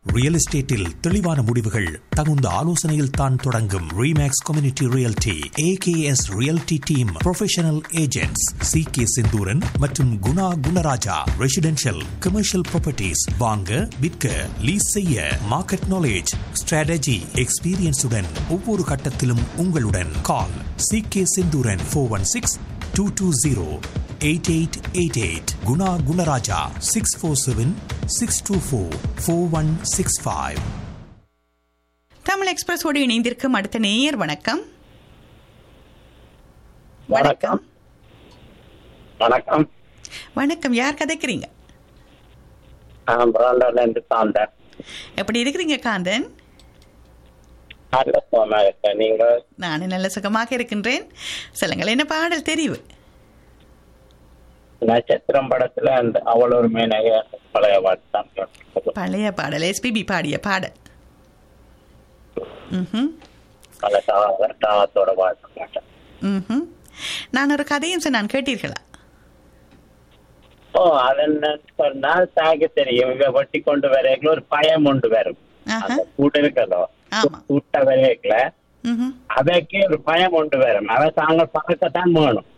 Real எஸ்டேட்டில் தெளிவான முடிவுகள் தகுந்த ஆலோசனையில் தான் தொடங்கும். Remakes community realty, AKS realty team professional agents C K Senthuran மற்றும் Guna Gunaraja. Residential commercial properties வாங்க விற்க லீஸ் செய்ய மார்க்கெட் நாலேஜ் ஸ்ட்ராட்டஜி எக்ஸ்பீரியன்ஸுடன் ஒவ்வொரு கட்டத்திலும் உங்களுடன். கால் சி கே செந்தூரன் 416-220-8888. குணா குணராஜா 647-624-4165. தமிழ் எக்ஸ்பிரஸோடு இணைந்திருக்கும் அடுத்த நேயர். வணக்கம். வணக்கம். வணக்கம். வணக்கம். யார் கதைக்கிறீங்க? காந்தன். எப்படி இருக்கிறீங்க காந்தன்? நீங்க? நானும் நல்ல சுகமாக இருக்கின்றேன். சொல்லுங்கள், என்ன பாடல் தெரிவு? நட்சத்திரம் படத்துல அந்த அவள் ஒரு மேனக பழைய பாட்டு. பழைய பாடல், SPB பாடிய பாடல். தாளத்தோட பாட்டு. நான் ஒரு கதையும் சொன்னான், கேட்டீர்களா? ஓ, அது என்ன சொன்னால் தாக்கு தெரியும். இவ வெட்டி கொண்டு வரையில ஒரு பயம் கொண்டு வரும். கூட இருக்கதோ கூட்ட வரையில அவைக்கு ஒரு பயம் கொண்டு வரும். அதை தாங்க பறக்கத்தான் வேணும்.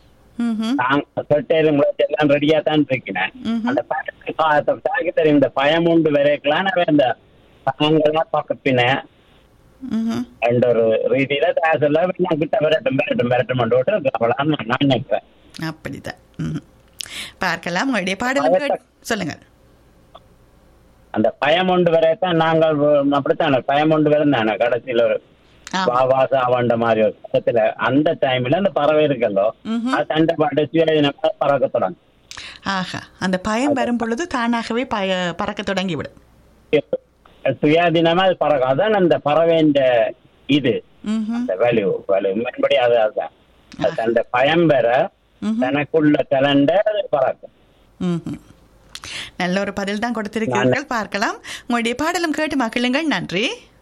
எல்லாம் ரெடியா தான் இருக்கிறேன். அந்த தாக்கு தெரியும். இந்த பயம் கொண்டு வரைக்கலாம் இந்த தாங்கெல்லாம் பக்கப்பின என்ற ஒரு ரீதியில சொல்ல கிட்ட விரட்டும் விரட்டும் விரட்டும் விட்டு நான் நினைக்கிறேன். அப்படிதான் பார்க்கலாம். உங்களுடைய பாடல் சொல்லுங்க. அந்த பயம் ஒன்று வரையத்தான் நாங்கள் அப்படித்தானே பயம் ஒன்று வரைந்தானே கடைசியில ஒரு வாசா வண்ட மாதிரி ஒரு பக்கத்துல அந்த டைம்ல அந்த பறவை இருக்கல்லோ அது தண்டை பாட்டு சுயாதீனமா பறக்க தொடங்கும். ஆஹா, அந்த பயம் வரும் பொழுது தானாகவே பறக்க தொடங்கி விடும். சுயாதீனமா அது பறக்கும். அதான் அந்த பறவையின் இது அந்த வேல்யூ மறுபடி அதுதான் அந்த பயம் பெற தனக்குள்ள கலண்ட பறக்கும். நல்ல ஒரு பதில் தான் கொடுத்திருக்கிறீர்கள். பார்க்கலாம். உங்களுடைய பாடலும் கேட்டு மகிழுங்கள். நன்றி.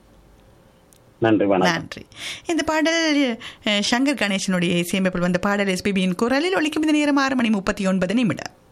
நன்றி. இந்த பாடல் சங்கர் கணேசனுடைய இசையமைப்பில் வந்த பாடல் SPBயின் குரலில் ஒலிக்கும். இந்த நேரம் 6:39